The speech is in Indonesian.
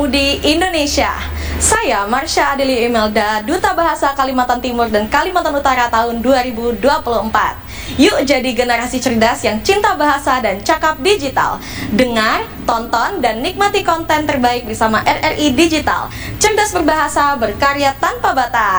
Saudi Indonesia. Saya Marsha Adeli Imelda, Duta Bahasa Kalimantan Timur dan Kalimantan Utara tahun 2024. Yuk jadi generasi cerdas yang cinta bahasa dan cakap digital. Dengar, tonton, dan nikmati konten terbaik bersama RRI Digital. Cerdas berbahasa, berkarya tanpa batas.